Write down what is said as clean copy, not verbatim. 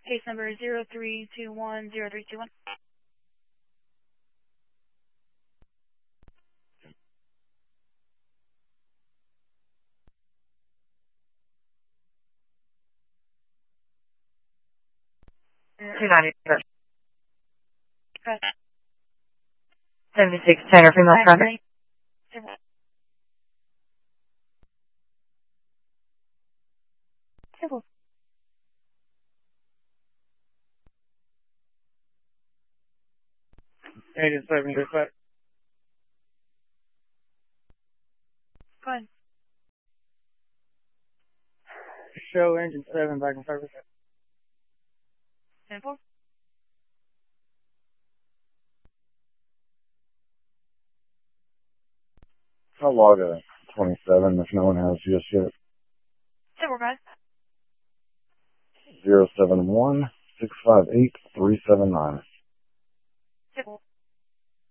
Case number 03210321. $290. 76 Tanner female traffic. Civil. 87 dispatch. Go ahead. Show engine 7 back in service. 10-4. I'll log a 27 if no one has just yet. Civil, guys. 071-658-379. Civil.